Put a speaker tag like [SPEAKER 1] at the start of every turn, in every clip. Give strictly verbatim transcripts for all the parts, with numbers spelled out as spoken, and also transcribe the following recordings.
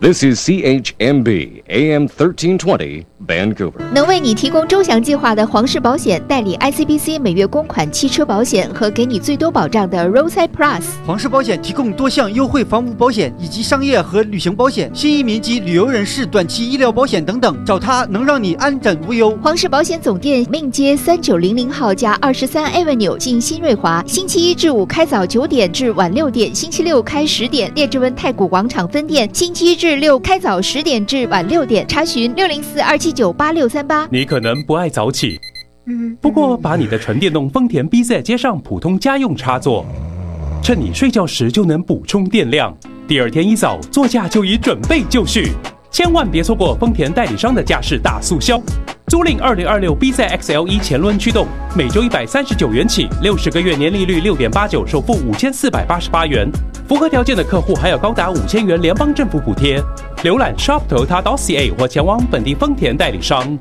[SPEAKER 1] This is C H M B A M thirteen twenty Vancouver。
[SPEAKER 2] 能为你提供周详计划的皇室保险，代理 I C B C 每月公款汽车保险和给你最多保障的 Roadside Plus。
[SPEAKER 3] 皇室保险提供多项优惠房屋保险以及商业和旅行保险、新移民及旅游人士短期医疗保险等等，找他能让你安枕无忧。
[SPEAKER 2] 皇室保险总店命街三九零零号加二十三 Avenue 近新瑞华，星期一至五开早九点至晚六点，星期六开十点。列治文太古广场分店星期一至六开早十点至晚六点，查询六零四二七九八六三八。
[SPEAKER 4] 你可能不爱早起，不过把你的纯电动丰田 B Z 接上普通家用插座，趁你睡觉时就能补充电量。第二天一早，座驾就已准备就绪。千万别错过丰田代理商的驾驶大促销。租赁二零二六 B Z X L E 前轮驱动，每周一百三十九元起，六十个月年利率六点八九，首付五千四百八十八元。符合条件的客户还有高达五千元联邦政府补贴。浏览 shop toyota dot c a 或前往本地丰田代理商。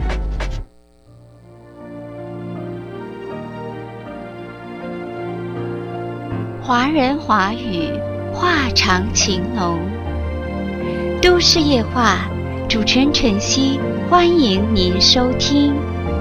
[SPEAKER 5] 华人华语，话长情浓。都市夜话，主持人晨曦，欢迎您收听。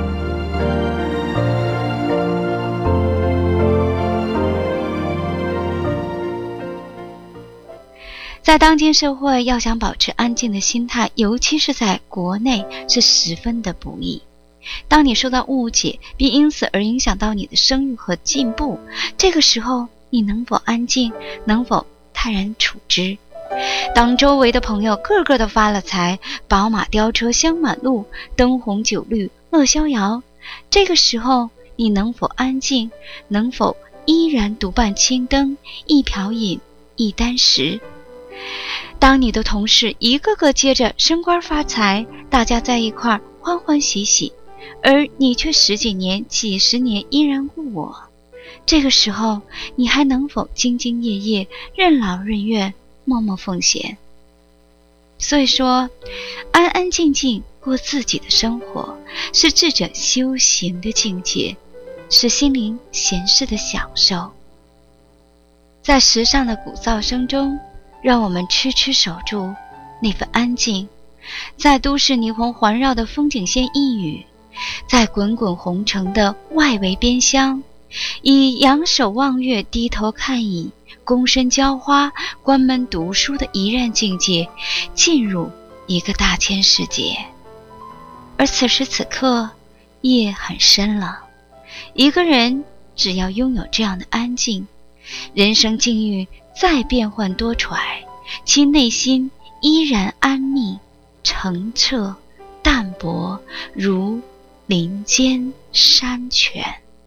[SPEAKER 5] 在当今社会，要想保持安静的心态，尤其是在国内，是十分的不易。当你受到误解，并因此而影响到你的声誉和进步，这个时候你能否安静，能否泰然处之？当周围的朋友个个都发了财，宝马雕车香满路，灯红酒绿乐逍遥，这个时候你能否安静，能否依然独伴青灯，一瓢饮，一箪食？当你的同事一个个接着升官发财，大家在一块欢欢喜喜，而你却十几年几十年依然故我，这个时候你还能否兢兢业业，任劳任怨，默默奉献？所以说，安安静静过自己的生活，是智者修行的境界，是心灵闲适的享受。在时尚的鼓噪声中，让我们痴痴守住那份安静。在都市霓虹环绕的风景线一隅，在滚滚红尘的外围边厢，以仰首望月，低头看蚁，躬身浇花，关门读书的怡然境界，进入一个大千世界。而此时此刻，夜很深了，一个人只要拥有这样的安静，人生境遇再变幻多舛，其内心依然安谧澄澈淡泊，如林间山泉。